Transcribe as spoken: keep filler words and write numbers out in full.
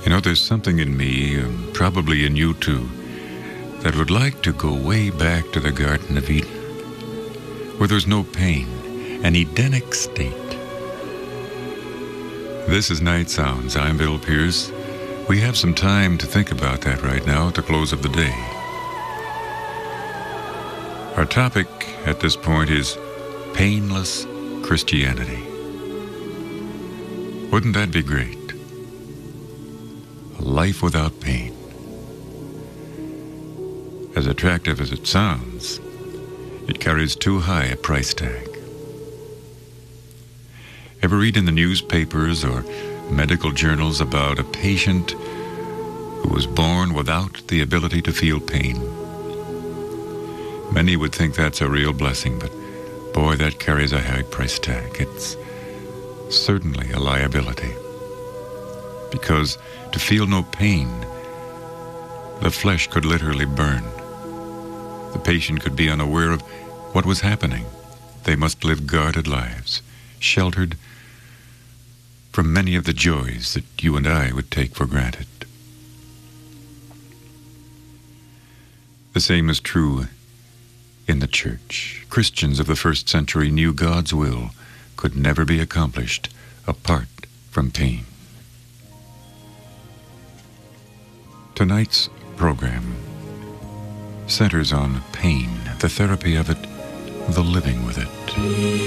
You know, there's something in me, and probably in you too, that would like to go way back to the Garden of Eden, where there's no pain, an Edenic state. This is Night Sounds. I'm Bill Pierce. We have some time to think about that right now at the close of the day. Our topic at this point is painless Christianity. Wouldn't that be great? A life without pain. As attractive as it sounds, it carries too high a price tag. Ever read in the newspapers or medical journals about a patient who was born without the ability to feel pain? Many would think that's a real blessing, but boy, that carries a high price tag. It's certainly a liability. Because to feel no pain, the flesh could literally burn. The patient could be unaware of what was happening. They must live guarded lives, sheltered from many of the joys that you and I would take for granted. The same is true in the church. Christians of the first century knew God's will could never be accomplished apart from pain. Tonight's program centers on pain, the therapy of it, the living with it.